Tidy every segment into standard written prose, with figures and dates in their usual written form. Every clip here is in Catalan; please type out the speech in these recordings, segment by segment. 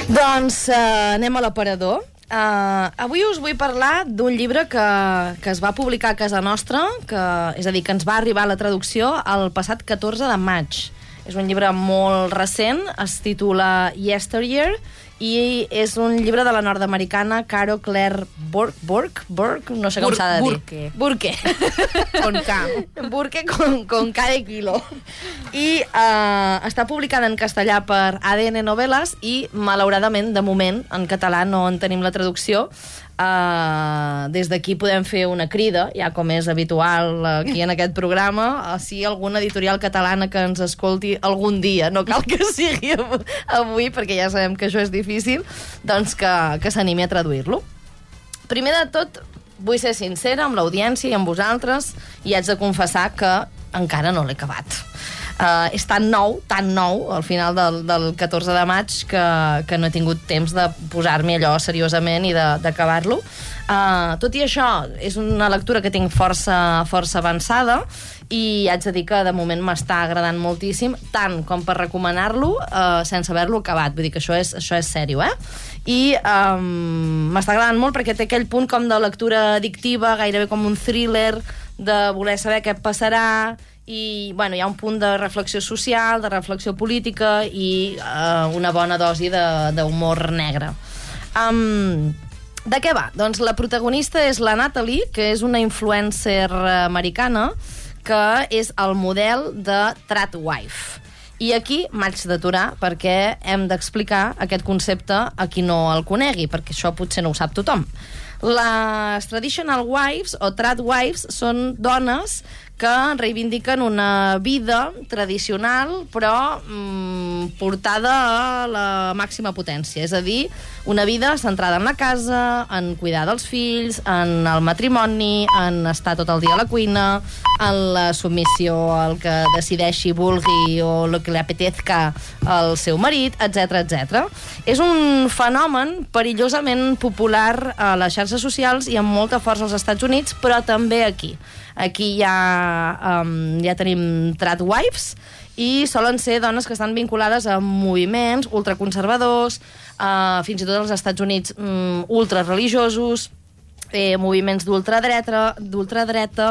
Doncs anem a l'aparador. Avui us vull parlar d'un llibre que es va publicar a casa nostra, és a dir, que ens va arribar la traducció el passat 14 de maig. És un llibre molt recent, es titula Yesteryear, i és un llibre de la nord-americana Caro Claire Burke, no sé com s'ha de dir. Burke. Con K. Burke con K de kilo. I està publicada en castellà per ADN Noveles i, malauradament, de moment, en català no en tenim la traducció. Des d'aquí podem fer una crida, ja com és habitual aquí en aquest programa, si alguna editorial catalana que ens escolti algun dia, no cal que sigui avui, perquè ja sabem que això és difícil, doncs que s'animi a traduir-lo. Primer de tot, vull ser sincera amb l'audiència i amb vosaltres, i haig de confessar que encara no l'he acabat. És tan nou, al final del 14 de maig, que no he tingut temps de posar-m'hi allò seriosament i d'acabar-lo. Tot i això, és una lectura que tinc força avançada i haig de dir que de moment m'està agradant moltíssim, tant com per recomanar-lo sense haver-lo acabat. Vull dir que això és sèrio, I m'està agradant molt perquè té aquell punt com de lectura addictiva, gairebé com un thriller, de voler saber què passarà, i hi ha un punt de reflexió social, de reflexió política i una bona dosi d'humor negre. De què va? Doncs la protagonista és la Natalie, que és una influencer americana que és el model de Tradwife. I aquí m'haig d'aturar perquè hem d'explicar aquest concepte a qui no el conegui, perquè això potser no ho sap tothom. Les traditional wives o tradwives són dones que reivindiquen una vida tradicional però portada a la màxima potència, és a dir, una vida centrada en la casa, en cuidar dels fills, en el matrimoni, en estar tot el dia a la cuina, en la submissió al que decideixi, vulgui o el que li apetezca al seu marit, etc. És un fenomen perillosament popular a les xarxes socials i amb molta força als Estats Units, però també aquí. Aquí ja tenim tradwives i solen ser dones que estan vinculades a moviments ultraconservadors, fins i tot als Estats Units ultrareligiosos, moviments d'ultradreta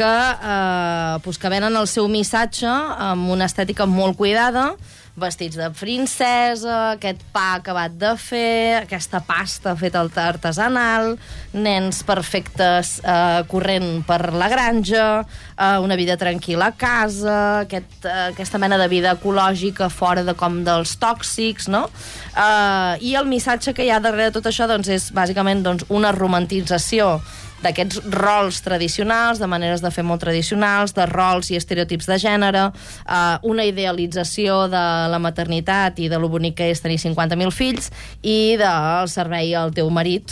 que venen el seu missatge amb una estètica molt cuidada, vestits de princesa, aquest pa acabat de fer, aquesta pasta feta artesanal, nens perfectes corrent per la granja, una vida tranquil·la a casa, aquesta mena de vida ecològica fora dels tòxics, no? I el missatge que hi ha darrere de tot això és bàsicament una romantització d'aquests rols tradicionals, de maneres de fer molt tradicionals, de rols i estereotips de gènere, una idealització de la maternitat i de lo bonic que és tenir 50.000 fills i del servei al teu marit,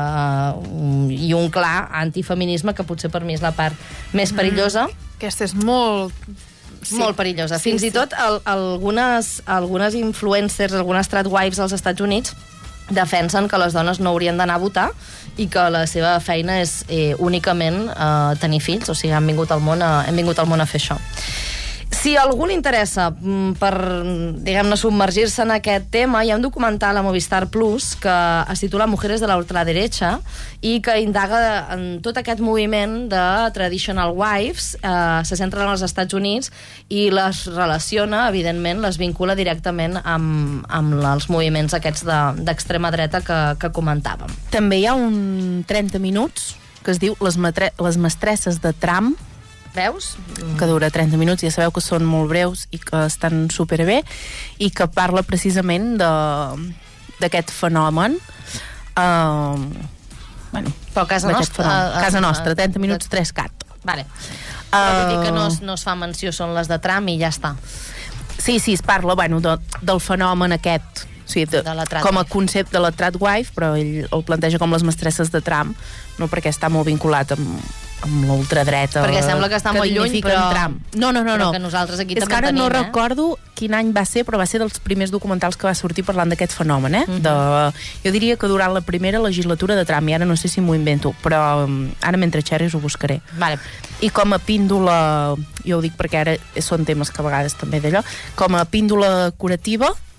i un clar antifeminisme que potser per mi és la part més perillosa. Aquesta és molt perillosa. Fins i tot algunes influencers, algunes tradwives als Estats Units defensen que les dones no haurien d'anar a votar i que la seva feina és únicament tenir fills, o sigui, hem vingut al món a fer això. Si a algú li interessa per, diguem-ne, submergir-se en aquest tema, hi ha un documental a Movistar Plus que es titula Mujeres de la ultraderecha i que indaga en tot aquest moviment de traditional wives, se centra en els Estats Units i les relaciona, evidentment, les vincula directament amb els moviments aquests d'extrema dreta que comentàvem. També hi ha un 30 minuts que es diu Les mestresses de Trump. Veus? Que dura 30 minuts, ja sabeu que són molt breus i que estan superbé, i que parla precisament d'aquest fenomen. Però a casa nostra, 30 minuts, 3cat. Vale. Vull dir que no es fa menció, són les de Trump i ja està. Sí, es parla del fenomen aquest, com a concepte de la tradwife, però ell el planteja com les mestresses de Trump, no perquè està molt vinculat amb l'ultradreta. Perquè sembla que està molt lluny, però... No. Però que nosaltres aquí també tenim. És que ara no recordo quin any va ser, però va ser dels primers documentals que va sortir parlant d'aquest fenomen, Jo diria que durant la primera legislatura de Trump, i ara no sé si m'ho invento, però ara mentre xerris ho buscaré. Vale. I com a píndola, jo ho dic perquè ara són temes que a vegades també d'allò, com a píndola curativa,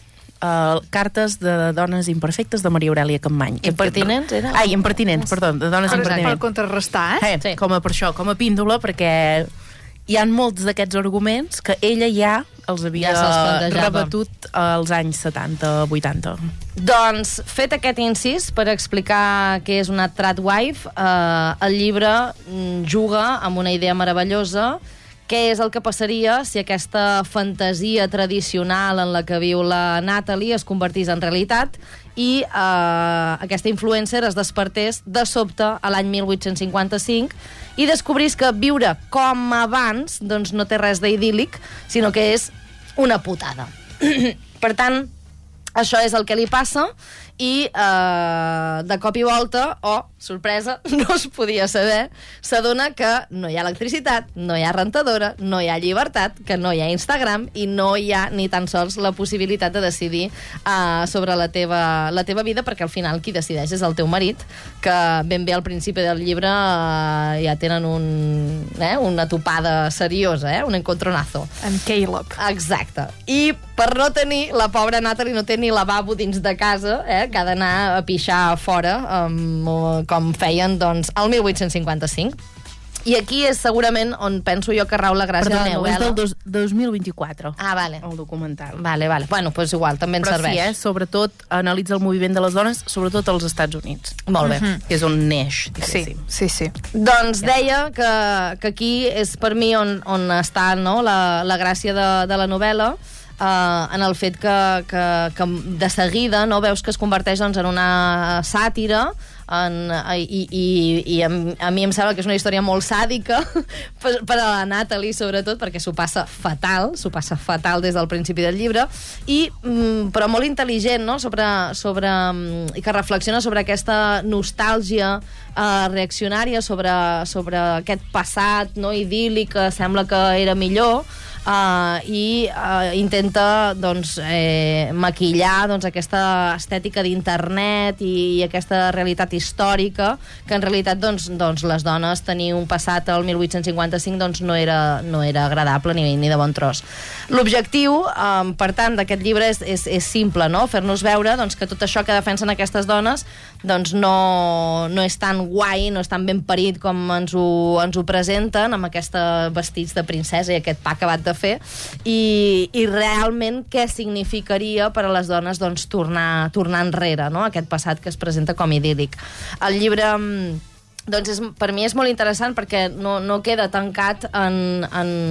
Cartes de dones imperfectes de Maria Aurèlia Capmany. Impertinents, era? Ai, impertinents, perdó, de dones impertinents. Per contrarrestar, Com a per això, com a píndola, perquè hi ha molts d'aquests arguments que ella ja els havia rebatut als anys 70-80. Doncs, fet aquest incís per explicar què és una tradwife, el llibre juga amb una idea meravellosa. Què és el que passaria si aquesta fantasia tradicional en la que viu la Natalie es convertís en realitat i aquesta influencer es despertés de sobte a l'any 1855 i descobrís que viure com abans doncs no té res d'idíl·lic, sinó que és una putada. Per tant, això és el que li passa i de cop i volta, sorpresa, no es podia saber, s'adona que no hi ha electricitat, no hi ha rentadora, no hi ha llibertat, que no hi ha Instagram i no hi ha ni tan sols la possibilitat de decidir sobre la teva vida, perquè al final qui decideix és el teu marit, que ben bé al principi del llibre ja tenen una topada seriosa, un encontronazo. En Caleb. Exacte. I per no tenir, la pobra Natalie no té ni lavabo dins de casa, que ha d'anar a pixar fora, com feien, doncs, al 1855. I aquí és segurament on penso jo que rau la gràcia de la novel·la. Perdoneu, és del 2024. Vale. El documental. Vale. Bueno, doncs igual, també ens serveix. Però sí, sobretot analitza el moviment de les dones, sobretot als Estats Units. Molt bé. Que és on neix, diguéssim. Sí. Doncs deia que aquí és per mi on està la gràcia de la novel·la, en el fet que de seguida veus que es converteix en una sàtira i a mi em sembla que és una història molt sàdica per a la Natalie, sobretot perquè s'ho passa fatal des del principi del llibre però molt intel·ligent, no? I que reflexiona sobre aquesta nostàlgia reaccionària, sobre aquest passat idíl·lic que sembla que era millor, i intenta maquillar aquesta estètica d'internet i aquesta realitat històrica, que en realitat les dones tenir un passat al 1855 no era agradable ni de bon tros. L'objectiu, per tant, d'aquest llibre és simple, no? Fer-nos veure que tot això que defensen aquestes dones no és tan guai, no és tan ben parit com ens ho presenten, amb aquests vestits de princesa i aquest pa acabat de fer, i realment què significaria per a les dones tornar enrere, no? Aquest passat que es presenta com idíl·lic. El llibre per mi és molt interessant perquè no queda tancat en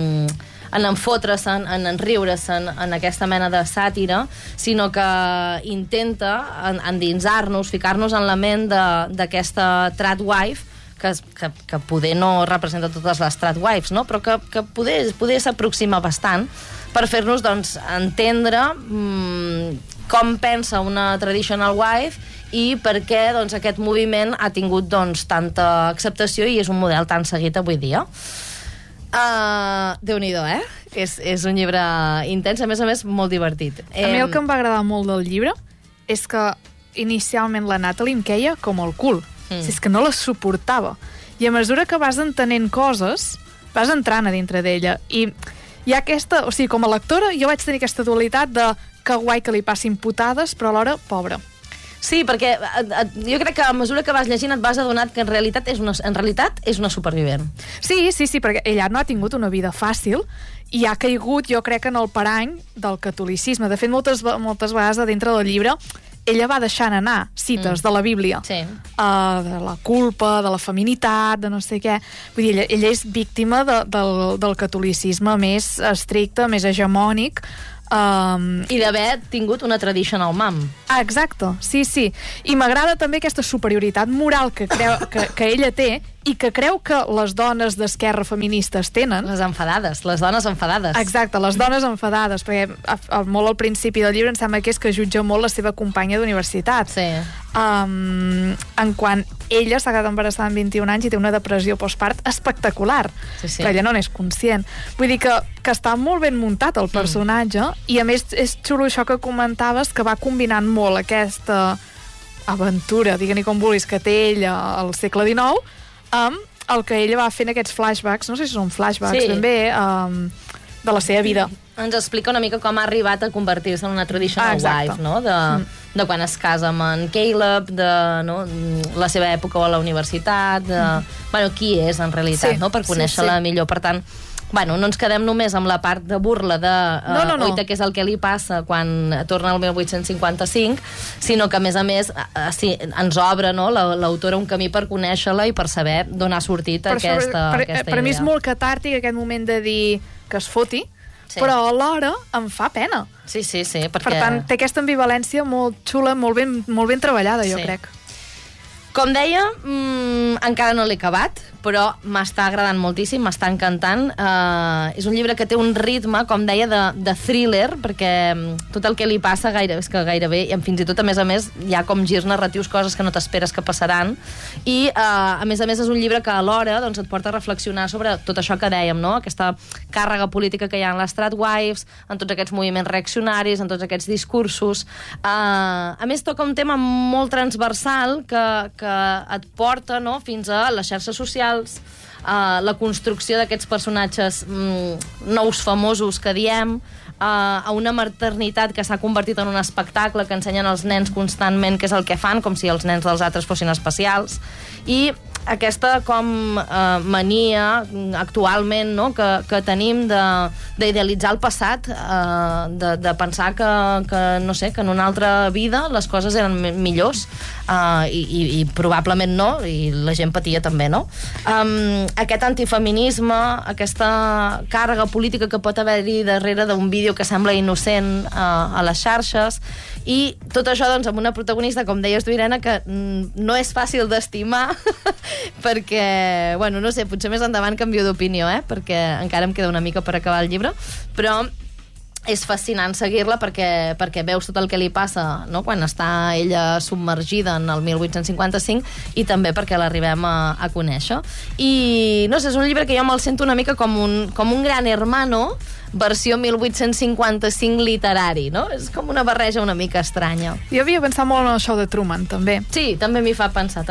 enfotre's, en riure-se en aquesta mena de sàtira, sinó que intenta endinsar-nos, ficar-nos en la ment d'aquesta tradwife, que poder no representa totes les tradwives, no? Però que poder s'aproxima bastant per fer-nos entendre com pensa una traditional wife i per què aquest moviment ha tingut tanta acceptació i és un model tan seguit avui dia. Déu-n'hi-do, És un llibre intens, a més molt divertit. A mi el que em va agradar molt del llibre és que inicialment la Natalie em queia com el cul. És que no la suportava. I a mesura que vas entenent coses, vas entrant a dintre d'ella. I hi ha aquesta... O sigui, com a lectora, jo vaig tenir aquesta dualitat de que guai que li passin putades, però alhora, pobra. Sí, perquè jo crec que a mesura que vas llegint et vas adonant que en realitat és una supervivent. Sí, perquè ella no ha tingut una vida fàcil i ha caigut, jo crec, en el parany del catolicisme. De fet, moltes vegades a dintre del llibre ella va deixant anar cites de la Bíblia, de la culpa, de la feminitat, de no sé què. Vull dir, ella és víctima del catolicisme més estricte, més hegemònic, i d'haver tingut una traditional mom. Exacte, sí. I m'agrada també aquesta superioritat moral que ella té i que creu que les dones d'esquerra feministes tenen. Les dones enfadades. Exacte, les dones enfadades, perquè molt al principi del llibre em sembla que és que jutja molt la seva companya d'universitat. Sí. En quan ella s'ha quedat embarassada amb 21 anys i té una depressió postpart espectacular. Sí. Però ella no n'és conscient. Vull dir que està molt ben muntat el personatge i a més és xulo això que comentaves, que va combinant molt aquesta aventura, digue-n'hi com vulguis, que té ella al segle XIX amb el que ella va fent aquests flashbacks, no sé si són flashbacks ben bé, de la seva vida ens explica una mica com ha arribat a convertir-se en una traditional wife, no? De quan es casa amb en Caleb, de la seva època a la universitat, qui és en realitat, no? Per conèixer-la millor. Per tant, no ens quedem només amb la part de burla de oita, què és el que li passa quan torna al 1855, sinó que, a més, ens obre l'autora un camí per conèixer-la i per saber d'on ha sortit aquesta idea. Per mi és molt catàrtic aquest moment de dir que es foti, però alhora em fa pena. Sí, perquè... Per tant, té aquesta ambivalència molt xula, molt ben treballada, jo crec. Com deia, encara no l'he acabat, però m'està agradant moltíssim, m'està encantant. És un llibre que té un ritme, com deia, de thriller, perquè tot el que li passa gairebé, i fins i tot, a més, hi ha com girs narratius, coses que no t'esperes que passaran, i, a més, és un llibre que alhora et porta a reflexionar sobre tot això que dèiem, no? Aquesta càrrega política que hi ha en les Stradwives, en tots aquests moviments reaccionaris, en tots aquests discursos. A més, toca un tema molt transversal que et porta fins a les xarxes socials, la construcció d'aquests personatges nous famosos que diem, a una maternitat que s'ha convertit en un espectacle que ensenyen als nens constantment què és el que fan, com si els nens dels altres fossin especials, i aquesta mania actualment que tenim d'idealitzar el passat, de pensar que en una altra vida les coses eren millors, i probablement no, i la gent patia també, no? Aquest antifeminisme, aquesta càrrega política que pot haver-hi darrere d'un vídeo que sembla innocent a les xarxes, i tot això amb una protagonista, com deies tu, Irene, que no és fàcil d'estimar, perquè, no sé, potser més endavant canvio d'opinió, perquè encara em queda una mica per acabar el llibre, però és fascinant seguir-la perquè veus tot el que li passa, no?, quan està ella submergida en el 1855, i també perquè l'arribem a conèixer. I, no sé, és un llibre que jo me'l sento una mica com un gran hermano, versió 1855 literari, no? És com una barreja una mica estranya. Jo havia pensat molt en el show de Truman, també. Sí, també m'hi fa pensar,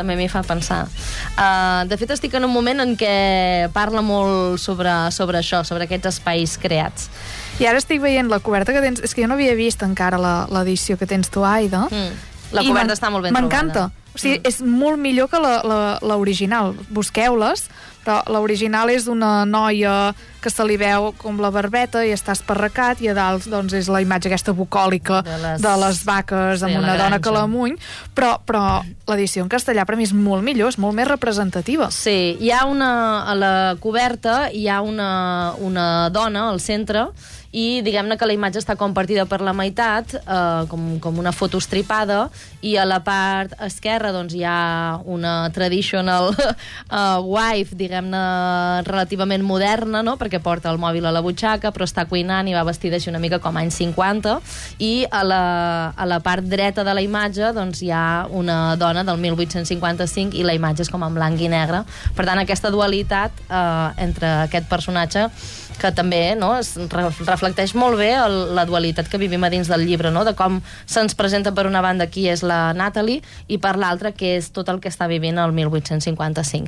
De fet, estic en un moment en què parla molt sobre això, sobre aquests espais creats. I ara estic veient la coberta que tens... És que jo no havia vist encara l'edició que tens tu, Aida. La coberta està molt ben trobada. M'encanta. O sigui, és molt millor que l'original. Busqueu-les, però l'original és d'una noia que se li veu com la barbeta i està esparracat, i a dalt és la imatge aquesta bucòlica de les vaques amb una dona que la muny, però l'edició en castellà per mi és molt millor, és molt més representativa. Sí, a la coberta hi ha una dona al centre, i diguem-ne que la imatge està compartida per la meitat, com una foto estripada, i a la part esquerra hi ha una traditional wife, diguem-ne, relativament moderna, no?, perquè porta el mòbil a la butxaca, però està cuinant i va vestida així una mica com anys 50, i a la part dreta de la imatge hi ha una dona del 1855 i la imatge és com en blanc i negre. Per tant, aquesta dualitat entre aquest personatge, que també reflecteix molt bé la dualitat que vivim a dins del llibre, no?, de com se'ns presenta per una banda qui és la Natalie i per l'altra que és tot el que està vivint el 1855.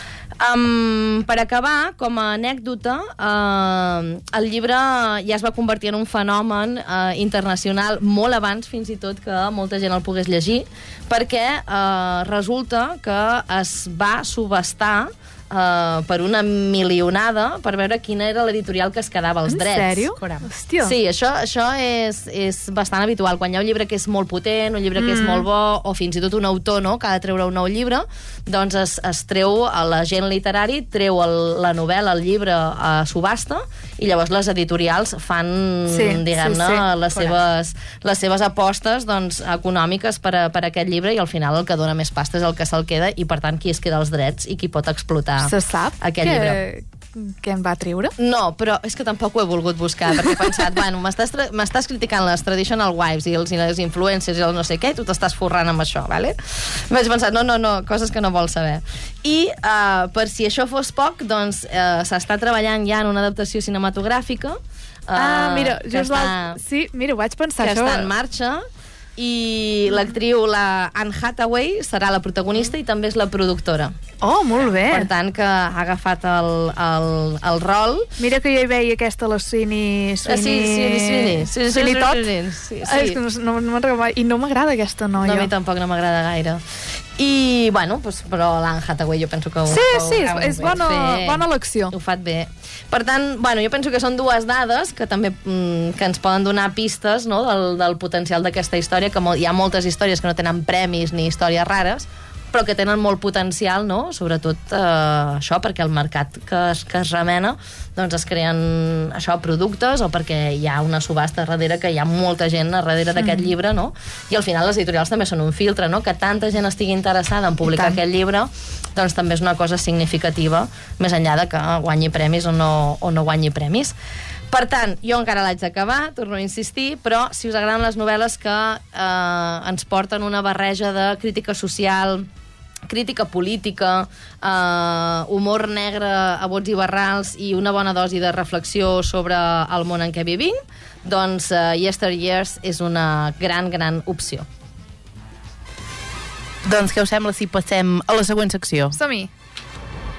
Per acabar, com a anècdota, el llibre ja es va convertir en un fenomen internacional molt abans fins i tot que molta gent el pogués llegir, perquè resulta que es va subhastar per una milionada per veure quina era l'editorial que es quedava els drets. En sèrio? Hòstia. Sí, això és bastant habitual. Quan hi ha un llibre que és molt potent, un llibre que és molt bo, o fins i tot un autor, no?, que ha de treure un nou llibre, doncs es treu, l'agent literari treu la novel·la, el llibre a subhasta, i llavors les editorials fan, diguem-ne, les seves apostes econòmiques per aquest llibre, i al final el que dona més pasta és el que se'l queda, i per tant qui es queda els drets i qui pot explotar se sap aquest llibre. Què en va treure? No, però és que tampoc ho he volgut buscar, perquè he pensat, m'estàs criticant les traditional wives i les influencers i el no sé què, i tu t'estàs forrant amb això, vale? Vaig pensar, no, coses que no vols saber. I per si això fos poc, doncs s'està treballant ja en una adaptació cinematogràfica. Mira, ho vaig pensar. Que està en marxa. i l'actriu, la Anne Hathaway, serà la protagonista i també és la productora. Oh, molt bé. Per tant, que ha agafat el rol. Mira que jo hi veia aquesta, la Sweeney Todd. Sí. És que no me'n recordo. I no m'agrada aquesta noia. No, a mi tampoc no m'agrada gaire. I, bueno, però l'Anne Hathaway jo penso que és bona elecció. Ho fa bé. Per tant, bueno, jo penso que són dues dades que també que ens poden donar pistes, no, del potencial d'aquesta història, que hi ha moltes històries que no tenen premis ni històries rares, però que tenen molt potencial, no? Sobretot això, perquè el mercat que es remena, doncs es creen productes, o perquè hi ha una subhasta darrere, que hi ha molta gent darrere d'aquest llibre, no? I al final les editorials també són un filtre, no? Que tanta gent estigui interessada en publicar aquest llibre, doncs també és una cosa significativa, més enllà de que guanyi premis o no guanyi premis. Per tant, jo encara l'haig d'acabar, torno a insistir, però si us agraden les novel·les que ens porten una barreja de crítica social, crítica política, humor negre a bots i barrals i una bona dosi de reflexió sobre el món en què vivim, doncs Yesteryears és una gran, gran opció. Doncs què us sembla si passem a la següent secció? Som-hi.